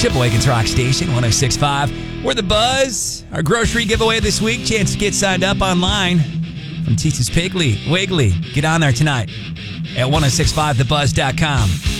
Sheboygan's Rock Station, 106.5. We're The Buzz. Our grocery giveaway this week. Chance to get signed up online from Teese's Wiggly. Get on there tonight at 1065thebuzz.com.